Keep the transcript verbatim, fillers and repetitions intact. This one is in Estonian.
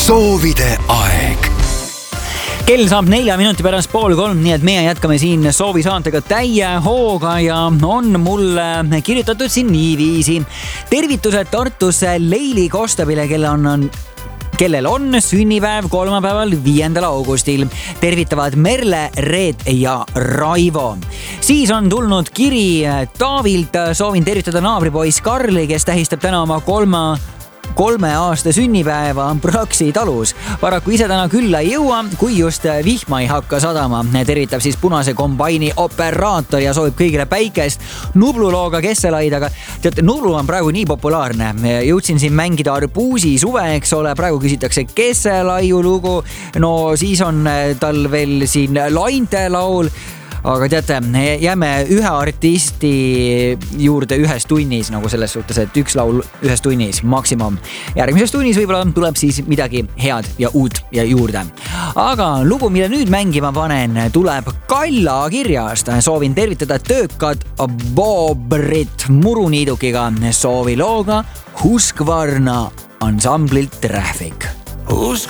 soovide aeg. Kell saab nelja minuti pärast pool kolm, nii et meie jätkame siin soovisaantega täie hooga ja on mulle kirjutatud siin niiviisi. Tervitused Tartusse Leili Kostabile, kelle on, on kellel on sünnipäev kolmapäeval viiendal augustil. Tervitavad Merle, Reet ja Raivo. Siis on tulnud kiri Taavilt. Soovin tervitada naabripoiss Karli, kes tähistab täna oma kolma kolme aasta sünnipäeva Praksi talus. Paraku ise täna külla ei jõua, kui just vihma ei hakka sadama. Tervitab siis Punase kombaini operaator ja soovib kõigile päikest Nublulooga Kesselaid, aga teate, Nublu on praegu nii populaarne. Jõudsin siin mängida Arbuusi suve, eks ole, praegu küsitakse Kesselaiu lugu. No siis on tal veel siin Lainte laul. Aga teate, jääme ühe artisti juurde ühes tunnis, nagu selles suhtes, et üks laul ühes tunnis maksimum. Järgmises tunnis võib-olla tuleb siis midagi head ja uut ja juurde. Aga lugu, mille nüüd mängima panen, tuleb Kalla kirjast. Soovin tervitada töökad Bobrit muruniidukiga. Soovi looga Huskvarna ansamblilt Traffic. Husk